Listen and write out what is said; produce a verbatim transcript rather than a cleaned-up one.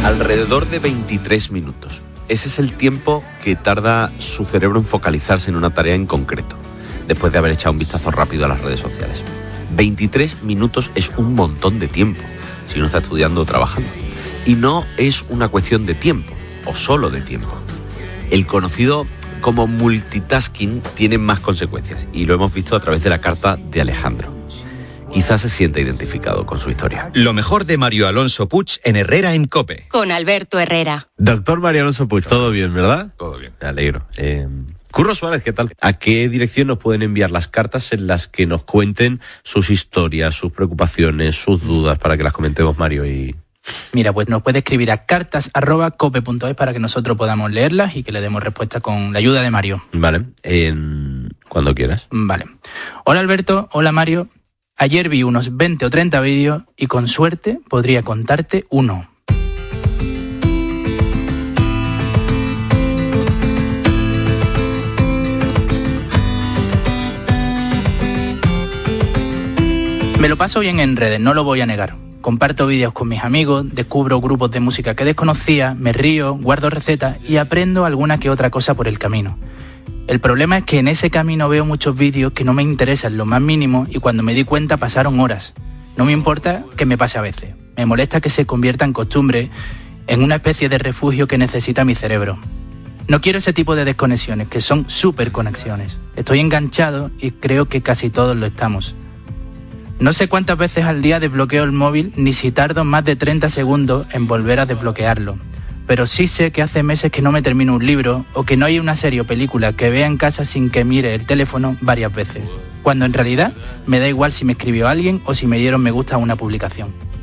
Alrededor de veintitrés minutos. Ese es el tiempo que tarda su cerebro en focalizarse en una tarea en concreto, después de haber echado un vistazo rápido a las redes sociales. veintitrés minutos es un montón de tiempo, si uno está estudiando o trabajando. Y no es una cuestión de tiempo, o solo de tiempo. El conocido como multitasking tiene más consecuencias, y lo hemos visto a través de la carta de Alejandro. Quizás se sienta identificado con su historia. Lo mejor de Mario Alonso Puig en Herrera en COPE. Con Alberto Herrera. Doctor Mario Alonso Puig, ¿todo bien, verdad? Todo bien. Me alegro. Eh, Curro Suárez, ¿qué tal? ¿A qué dirección nos pueden enviar las cartas en las que nos cuenten sus historias, sus preocupaciones, sus dudas, para que las comentemos Mario y... Mira, pues nos puede escribir a cartas arroba cope punto es para que nosotros podamos leerlas y que le demos respuesta con la ayuda de Mario. Vale, eh, cuando quieras. Vale. Hola Alberto, hola Mario. Ayer vi unos veinte o treinta vídeos y con suerte podría contarte uno. Me lo paso bien en redes, no lo voy a negar. Comparto vídeos con mis amigos, descubro grupos de música que desconocía, me río, guardo recetas y aprendo alguna que otra cosa por el camino. El problema es que en ese camino veo muchos vídeos que no me interesan lo más mínimo y cuando me di cuenta pasaron horas. No me importa que me pase a veces. Me molesta que se convierta en costumbre, en una especie de refugio que necesita mi cerebro. No quiero ese tipo de desconexiones, que son súper conexiones. Estoy enganchado y creo que casi todos lo estamos. No sé cuántas veces al día desbloqueo el móvil, ni si tardo más de treinta segundos en volver a desbloquearlo. Pero sí sé que hace meses que no me termino un libro o que no hay una serie o película que vea en casa sin que mire el teléfono varias veces. Cuando en realidad me da igual si me escribió alguien o si me dieron me gusta a una publicación.